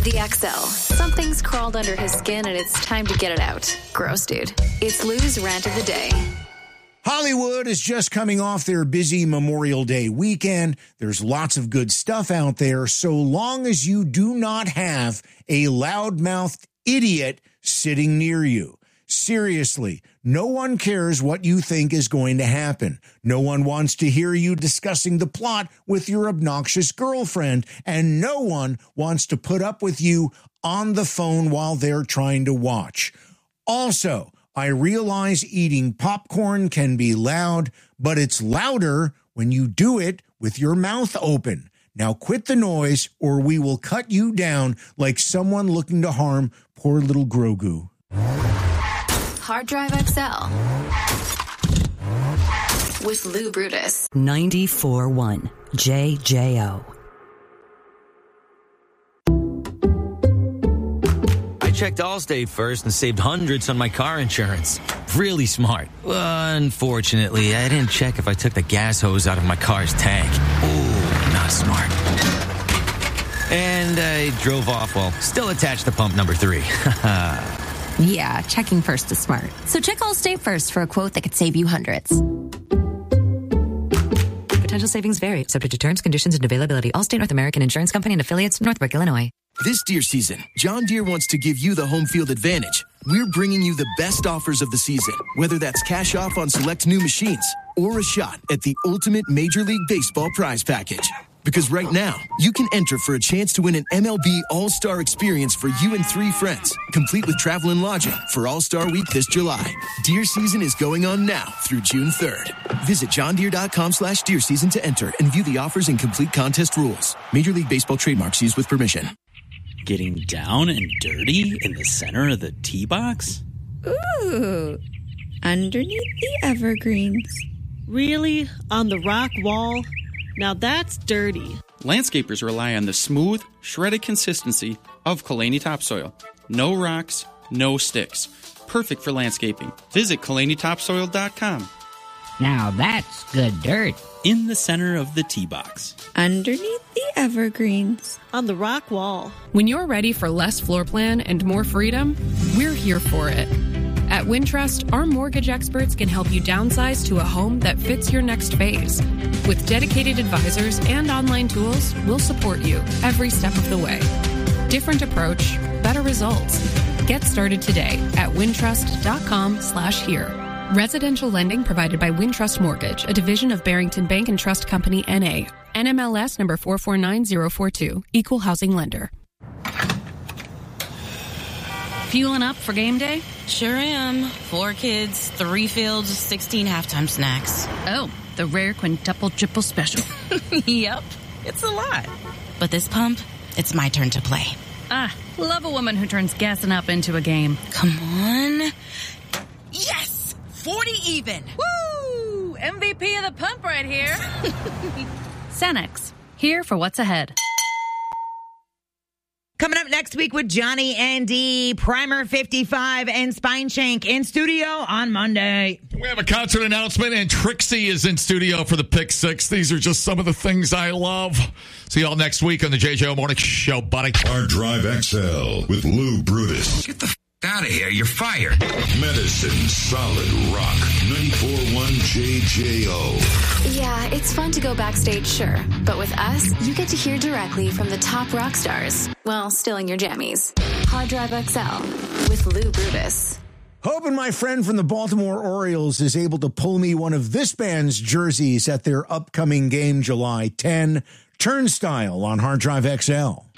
The XL. Something's crawled under his skin and it's time to get it out. Gross, dude. It's Lou's Rant of the Day. Hollywood is just coming off their busy Memorial Day weekend. There's lots of good stuff out there, so long as you do not have a loudmouthed idiot sitting near you. Seriously, no one cares what you think is going to happen. No one wants to hear you discussing the plot with your obnoxious girlfriend, and no one wants to put up with you on the phone while they're trying to watch. Also, I realize eating popcorn can be loud, but it's louder when you do it with your mouth open. Now quit the noise or we will cut you down like someone looking to harm poor little Grogu. Hard Drive XL with Lou Brutus. 94.1 JJO. Checked Allstate first and saved hundreds on my car insurance. Really smart. Unfortunately, I didn't check if I took the gas hose out of my car's tank. Ooh, not smart. And I drove off while still attached to pump number 3. Yeah, checking first is smart. So check Allstate first for a quote that could save you hundreds. Potential savings vary, subject to terms, conditions, and availability. Allstate North American Insurance Company and affiliates, Northbrook, Illinois. This deer season, John Deere wants to give you the home field advantage. We're bringing you the best offers of the season, whether that's cash off on select new machines or a shot at the ultimate Major League Baseball prize package. Because right now, you can enter for a chance to win an MLB All-Star experience for you and 3 friends, complete with travel and lodging for All-Star Week this July. Deer season is going on now through June 3rd. Visit johndeere.com/deer season to enter and view the offers and complete contest rules. Major League Baseball trademarks used with permission. Getting down and dirty in the center of the tee box? Ooh, underneath the evergreens. Really? On the rock wall? Now that's dirty. Landscapers rely on the smooth, shredded consistency of Kalani topsoil. No rocks, no sticks. Perfect for landscaping. Visit KalaniTopsoil.com. Now that's good dirt. In the center of the tee box. Underneath the evergreens. On the rock wall. When you're ready for less floor plan and more freedom, we're here for it. At Wintrust, our mortgage experts can help you downsize to a home that fits your next phase. With dedicated advisors and online tools, we'll support you every step of the way. Different approach, better results. Get started today at wintrust.com/here. Residential lending provided by Wintrust Mortgage, a division of Barrington Bank and Trust Company, N.A. NMLS number 449042, Equal Housing Lender. Fueling up for game day? Sure am. 4 kids, 3 fields, 16 halftime snacks. Oh, the rare quintuple triple special. Yep, it's a lot. But this pump, it's my turn to play. Love a woman who turns gassing up into a game. Come on. Yes! 40 even. Woo! MVP of the pump right here. Cenex, here for what's ahead. Coming up next week with Johnny and D, Primer 55 and Spine Shank in studio on Monday. We have a concert announcement, and Trixie is in studio for the Pick 6. These are just some of the things I love. See y'all next week on the JJO Morning Show, buddy. Hard Drive XL with Lou Brutus. Get the out of here. You're fired. Medicine Solid Rock 94.1 JJO. Yeah, it's fun to go backstage, sure. But with us, you get to hear directly from the top rock stars. Well, still in your jammies. Hard Drive XL with Lou Brutus. Hoping my friend from the Baltimore Orioles is able to pull me one of this band's jerseys at their upcoming game July 10. Turnstile on Hard Drive XL.